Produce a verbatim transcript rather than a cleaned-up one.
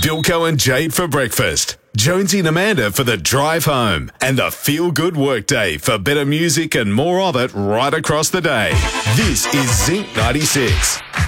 Bilko and Jade for breakfast. Jonesy and Amanda for the drive home. And the feel-good workday for better music and more of it right across the day. This is Zinc ninety-six.